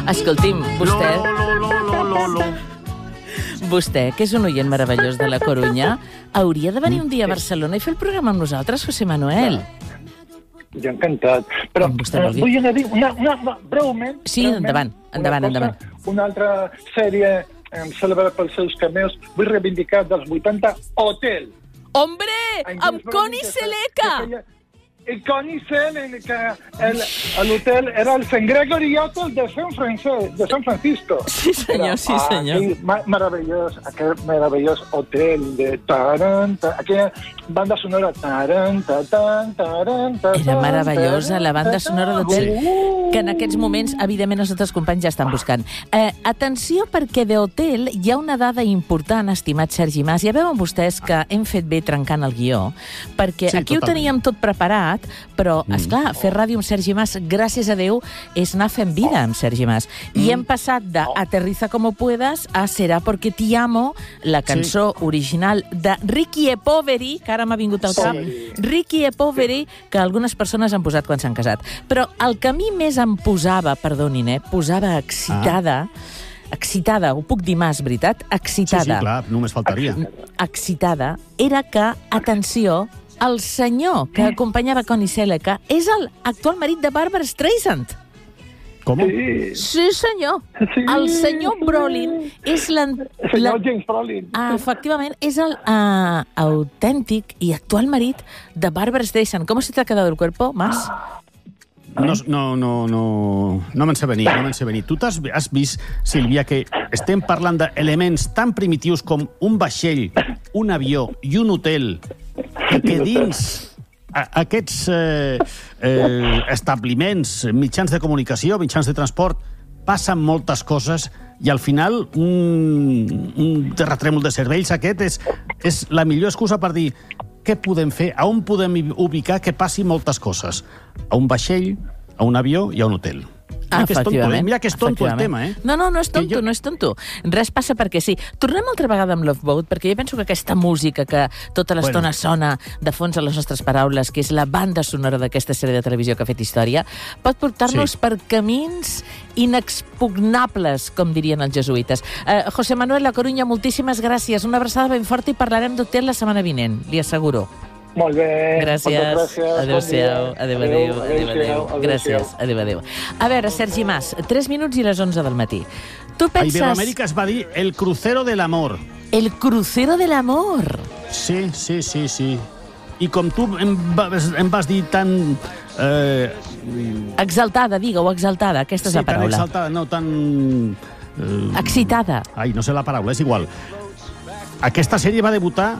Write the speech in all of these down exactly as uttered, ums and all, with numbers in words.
Escolti'm, vostè... Lo, lo, lo, lo, lo. Vostè, que és un oient meravellós de la Corunya, hauria de venir un dia a Barcelona i fer el programa amb nosaltres, José Manuel. Jo encantat. Però eh, vull dir una, una, una, breument... Sí, breument, endavant, endavant, una cosa, endavant. Una altra sèrie eh, celebrada pels seus cameos, vull reivindicar dels vuitanta, Hotel. Hombre, amb Connie Seleca! El Connie Seleca, que l'hotel era el Saint Gregory Hotel de San Francisco. De San Francisco. Sí, senyor, sí, senyor. Aquell ma meravellós, aquell meravellós hotel de taran, ta, aquella banda sonora taran, ta, tan, taran, ta, Era meravellosa, la banda sonora d'hotel, que en aquests moments, evidentment, els nostres companys ja estan buscant. Eh, atenció, perquè de Hotel hi ha una dada important, estimat Sergi Mas. Ja veuen vostès que hem fet bé trencant el guió, perquè sí, aquí totalment. Ho teníem tot preparat, però, esclar, fer ràdio amb Sergi Mas, gràcies a Déu, és anar fent vida amb Sergi Mas. I hem passat de Aterriza como puedas a Será porque te amo, la cançó sí. original de Ricky e Poveri, que ara m'ha vingut al cap, sí. Ricky e Poveri, que algunes persones han posat quan s'han casat. Però el que a mi més em posava, perdonin, eh, posava excitada, ah. excitada, ho puc dir Mas, veritat? Excitada. Sí, sí, clar, només faltaria. Excitada, era que, atenció, el senyor que acompanyava Connie Seleca és el actual marit de Barbra Streisand. Com? Sí, sí senyor. Sí, el senyor Brolin és l'an... El senyor la... James Brolin. Ah, efectivament, és el uh, autèntic i actual marit de Barbra Streisand. ¿Cómo se te ha quedado el cuerpo, Mas? No, no, no, no, no me'n sé venir, no me'n sé venir. Tu has, has vist, Sílvia, que estem parlant d'elements tan primitius com un vaixell, un avió i un hotel, i que dins a, aquests eh, eh, establiments, mitjans de comunicació, mitjans de transport, passen moltes coses i al final un, un terratrèmol de cervells aquest és, és la millor excusa per dir què podem fer, a on podem ubicar que passi moltes coses. A un vaixell, a un avió i a un hotel. Ah, mira que és tonto, eh? Mira que és tonto el tema, eh? No, no, no és tonto, jo... no és tonto. Res passa perquè sí. Tornem altra vegada amb Love Boat, perquè jo penso que aquesta música que tota l'estona bueno. sona de fons a les nostres paraules, que és la banda sonora d'aquesta sèrie de televisió que ha fet història, pot portar-nos sí. per camins inexpugnables, com dirien els jesuïtes. Uh, José Manuel La Corunya, moltíssimes gràcies. Una abraçada ben forta i parlarem d'hotel la setmana vinent, li asseguro. Molt bé. Gràcies. gràcies. Adéu-siau. Adéu, adéu, adéu, adéu. Gràcies. Adéu, adéu. A veure, Sergi Mas, tres minuts i les onze del matí. Tu penses... A Iberoamèrica es va dir el crucero del amor. El crucero del amor. Sí, sí, sí, sí. I com tu em vas, em vas dir tan... Eh... Exaltada, digue-ho, exaltada. Aquesta és sí, la paraula. Sí, tan exaltada, no, tan... Eh... Excitada. Ai, no sé la paraula, és igual. Aquesta sèrie va debutar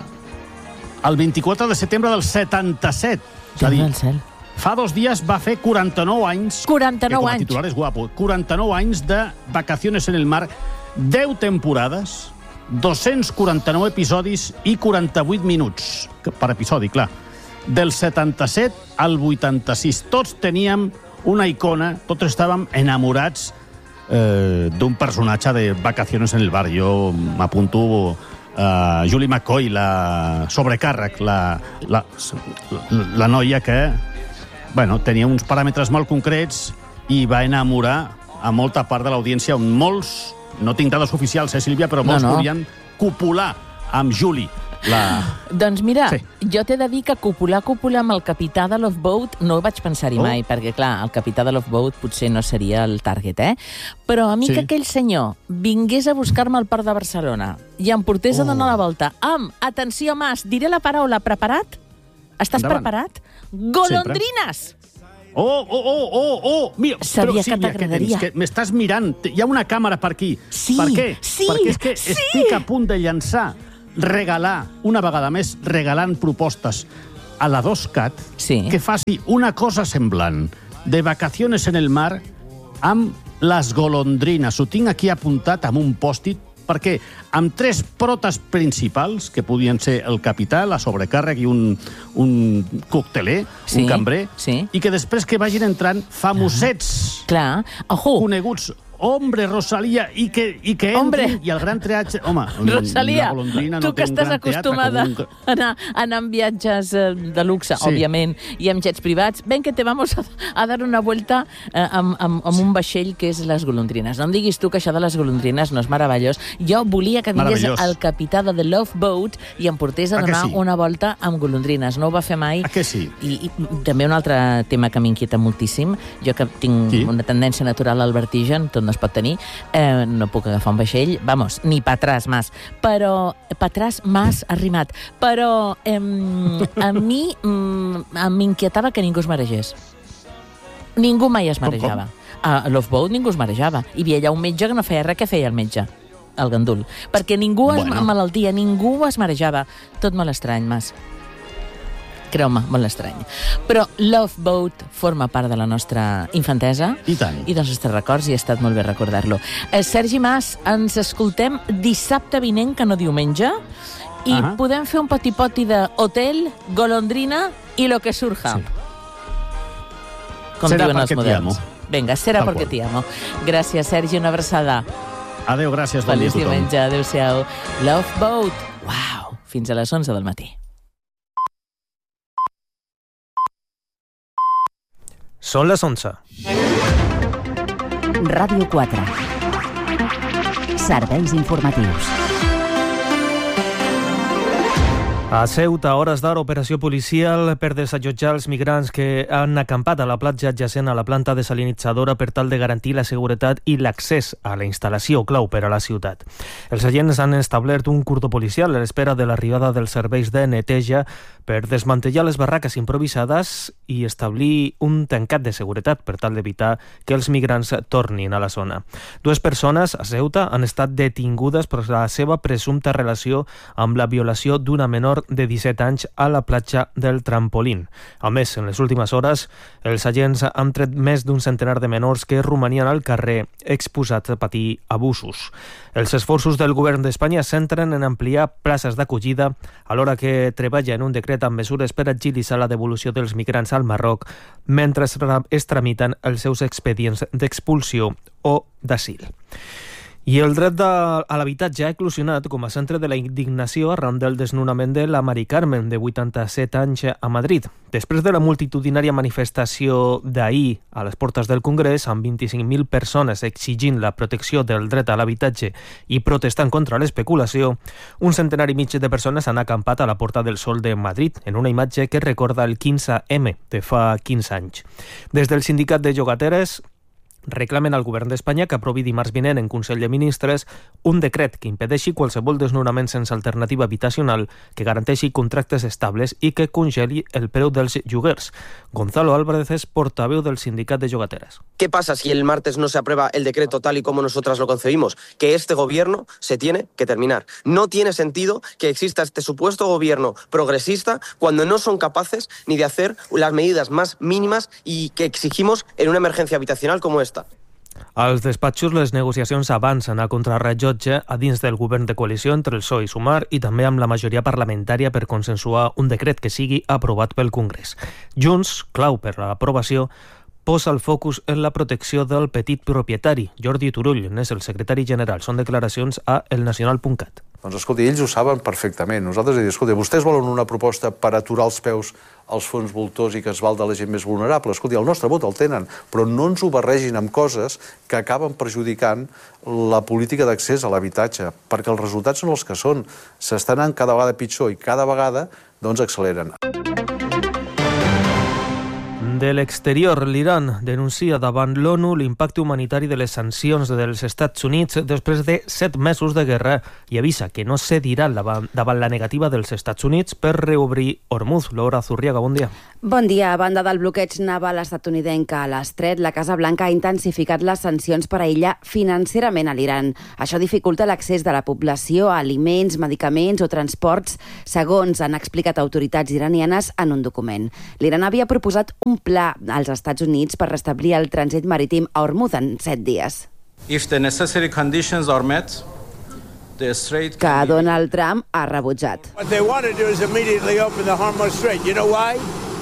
el vint-i-quatre de setembre del setanta-set. És a dir, fa dos dies va fer quaranta-nou anys... quaranta-nou que com a anys. titular és guapo. quaranta-nou anys de Vacaciones en el Mar, deu temporades, dos-cents quaranta-nou episodis i quaranta-vuit minuts per episodi, clar. Del setanta-set al vuitanta-sis. Tots teníem una icona, tots estàvem enamorats eh, d'un personatge de Vacaciones en el Bar. Jo m'apunto... Uh, Julie McCoy, la sobrecàrrec, la, la, la noia que bueno, tenia uns paràmetres molt concrets i va enamorar a molta part de l'audiència, on molts, no tinc dades oficials, eh, Sílvia, però molts no, no. volien copular amb Julie. La... Doncs mira, sí. jo t'he de dir que copular, copular amb el capità de Love Boat no ho vaig pensar-hi oh. mai, perquè, clar, el capità de Love Boat potser no seria el target, eh? Però a mi sí. que aquell senyor vingués a buscar-me al port de Barcelona i em portés oh. a donar la volta amb, atenció, Mas, diré la paraula, preparat? Estàs Endavant. preparat? Golondrines! Oh, oh, oh, oh, oh! Mira, sabia però, que t'agradaria. M'estàs mirant, hi ha una càmera per aquí. Sí, per què? sí, Perquè és que sí. estic a punt de llançar, regalar, una vegada més, regalant propostes a la DOSCAT sí. que faci una cosa semblant de Vacaciones en el Mar amb les golondrines. Ho tinc aquí apuntat amb un pòst-it perquè amb tres protes principals, que podien ser el capità, la sobrecàrrec i un, un cocteler, sí, un cambrer, sí. i que després que vagin entrant famosets Clar. Ojo. coneguts Hombre, Rosalia, i que, i que entrin, i el gran teatre... Home, Rosalia, no tu que estàs acostumada un... a, anar, a anar en viatges eh, de luxe, sí. òbviament, i amb jets privats, ven que te vamos a, a dar una vuelta eh, amb, amb, amb un vaixell que és les golondrines. No em diguis tu que això de les golondrines no és meravellós. Jo volia que vingués el capità de The Love Boat i em portés a donar sí? una volta amb golondrines. No ho va fer mai. A que sí? I, i també un altre tema que m'inquieta moltíssim. Jo que tinc sí? una tendència natural al vertigen, tot no es pot tenir, eh, no puc agafar un vaixell, vamos, ni pa atrás más, però pa atrás más arrimat. Però eh, a mi m'inquietava que ningú es maregés. Ningú mai es marejava. A Love Boat ningú es marejava. Hi havia allà un metge que no feia res. Què feia el metge? El gandul. Perquè ningú bueno. es malaltia, ningú es marejava. Tot molt estrany, Mas. Creu-me, molt estrany. Però Love Boat forma part de la nostra infantesa i, tant. i dels nostres records, i ha estat molt bé recordar-lo. Eh, Sergi Mas, ens escoltem dissabte vinent, que no diumenge, i uh -huh. podem fer un poti-poti de hotel, golondrina i lo que surja. Sí. Com serà diuen els moderns. Vinga, serà Tal perquè qual. t'hi amo. Gràcies, Sergi, una abraçada. Adéu, gràcies, bon dia a tothom. Feliç diumenge, adéu-siau. Love Boat. Uau, fins a les onze del matí. Són les onze. Ràdio quatre. Serveis informatius. A Ceuta, a hores d'ara, operació policial per desallotjar els migrants que han acampat a la platja adjacent a la planta desalinitzadora per tal de garantir la seguretat i l'accés a la instal·lació clau per a la ciutat. Els agents han establert un cordó policial a l'espera de l'arribada dels serveis de neteja per desmantellar les barraques improvisades i establir un tancat de seguretat per tal d'evitar que els migrants tornin a la zona. Dues persones a Ceuta han estat detingudes per la seva presumpta relació amb la violació d'una menor de disset anys a la platja del Trampolín. A més, en les últimes hores, els agents han tret més d'un centenar de menors que romanien al carrer exposats a patir abusos. Els esforços del govern d'Espanya es centren en ampliar places d'acollida alhora que treballa en un decret amb mesures per agilitzar la devolució dels migrants al Marroc mentre es tramiten els seus expedients d'expulsió o d'asil. I el dret de, a l'habitatge ha eclosionat com a centre de la indignació arran del desnonament de la Mari Carmen, de vuitanta-set anys, a Madrid. Després de la multitudinària manifestació d'ahir a les portes del Congrés, amb vint-i-cinc mil persones exigint la protecció del dret a l'habitatge i protestant contra l'especulació, un centenar i mig de persones han acampat a la Porta del Sol de Madrid, en una imatge que recorda el quinze eme de fa quinze anys. Des del sindicat de llogateres reclamen al govern d'Espanya que aprovi dimarts vinent en Consell de Ministres un decret que impedeixi qualsevol desnonament sense alternativa habitacional, que garanteixi contractes estables i que congeli el preu dels lloguers. Gonzalo Álvarez es portaveu del sindicat de llogateres. ¿Qué pasa si el martes no se aprueba el decreto tal y como nosotras lo concebimos? Que este gobierno se tiene que terminar. No tiene sentido que exista este supuesto gobierno progresista cuando no son capaces ni de hacer las medidas más mínimas y que exigimos en una emergencia habitacional como esta. Als despatxos, les negociacions avancen a contrarrellotge a dins del govern de coalició entre el P S O E i Sumar i també amb la majoria parlamentària per consensuar un decret que sigui aprovat pel Congrés. Junts, clau per a l'aprovació, posa el focus en la protecció del petit propietari. Jordi Turull és el secretari general. Són declaracions a elnacional punt cat. Doncs escolti, ells ho saben perfectament. Nosaltres hem dit, escolti, vostès volen una proposta per aturar els peus als fons voltors i que es val de la gent més vulnerable. Escolti, el nostre vot el tenen, però no ens ho barregin amb coses que acaben perjudicant la política d'accés a l'habitatge, perquè els resultats són els que són. S'estan anant cada vegada pitjor i cada vegada doncs acceleren. De l'exterior, l'Iran denuncia davant l'ONU l'impacte humanitari de les sancions dels Estats Units després de set mesos de guerra i avisa que no cedirà davant la negativa dels Estats Units per reobrir Hormuz. Laura Zurriaga, bon dia. Bon dia. A banda del bloqueig naval estatunidenc a l'estret, la Casa Blanca ha intensificat les sancions per aïllar financerament a l'Iran. Això dificulta l'accés de la població a aliments, medicaments o transports, segons han explicat autoritats iranianes en un document. L'Iran havia proposat un pla als Estats Units per restablir el trànsit marítim a Hormuz en set dies. If the necessary conditions are met, the strait que Donald Trump ha rebutjat. What they want to do is immediately open the Hormuz Strait. You know why?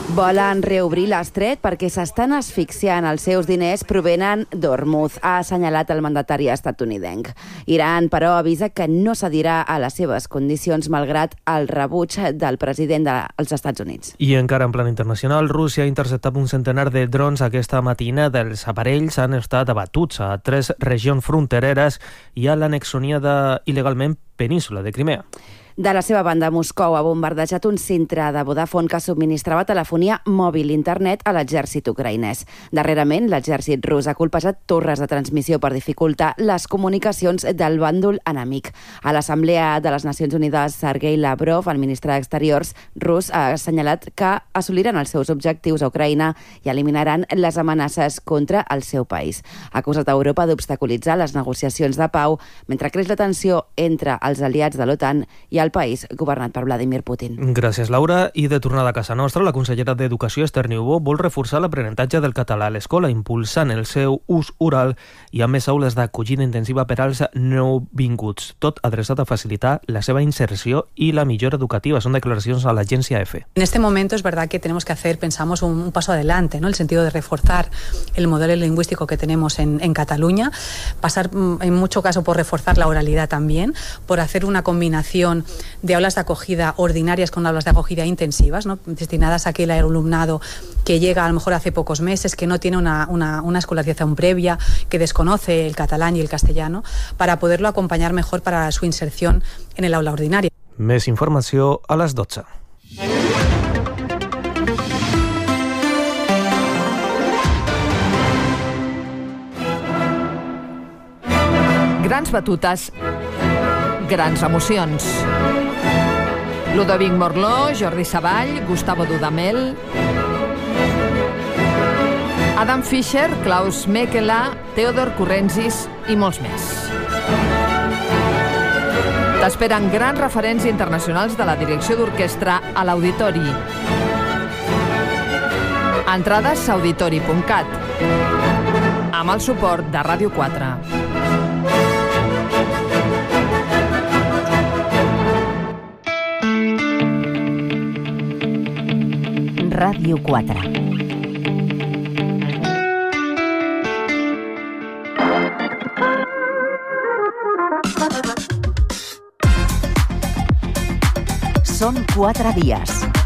Volen reobrir l'estret perquè s'estan asfixiant. Els seus diners provenen d'Hormuz, ha assenyalat el mandatari estatunidenc. Iran, però, avisa que no cedirà a les seves condicions malgrat el rebuig del president dels Estats Units. I encara en plan internacional, Rússia ha interceptat un centenar de drons aquesta matina. Els aparells han estat abatuts a tres regions frontereres i a l'anexionada il·legalment península de Crimea. De la seva banda, Moscou ha bombardejat un centre de Vodafone que subministrava telefonia mòbil i internet a l'exèrcit ucraïnès. Darrerament, l'exèrcit rus ha colpejat torres de transmissió per dificultar les comunicacions del bàndol enemic. A l'Assemblea de les Nacions Unides, Sergei Lavrov, el ministre d'Exteriors rus, ha assenyalat que assoliran els seus objectius a Ucraïna i eliminaran les amenaces contra el seu país. Ha acusat a Europa d'obstaculitzar les negociacions de pau mentre creix la tensió entre els aliats de l'OTAN i el país governat per Vladimir Putin. Gràcies, Laura. I de tornada a casa nostra, la consellera d'Educació, Esther Niubó, vol reforçar l'aprenentatge del català a l'escola, impulsant el seu ús oral i amb més aules d'acollida intensiva per als nouvinguts, tot adreçat a facilitar la seva inserció i la millora educativa. Són declaracions a l'agència EFE. En este momento es verdad que tenemos que hacer, pensamos, un, un paso adelante, ¿no? El sentido de reforzar el modelo lingüístico que tenemos en, en Cataluña, pasar en mucho caso por reforzar la oralidad también, por hacer una combinación de aulas de acogida ordinarias con aulas de acogida intensivas, ¿no? Destinadas a aquel alumnado que llega a lo mejor hace pocos meses, que no tiene una, una, una escolarización previa, que desconoce el catalán y el castellano, para poderlo acompañar mejor para su inserción en el aula ordinaria. Més informació a les dotze. Grans batutes, grans emocions. Ludovic Morló, Jordi Savall, Gustavo Dudamel, Adam Fischer, Klaus Mekela, Theodor Currensis i molts més. T'esperen grans referents internacionals de la direcció d'orquestra a l'Auditori. Entrades a auditori punt cat, amb el suport de Ràdio quatre. Ràdio quatre. Són quatre dies.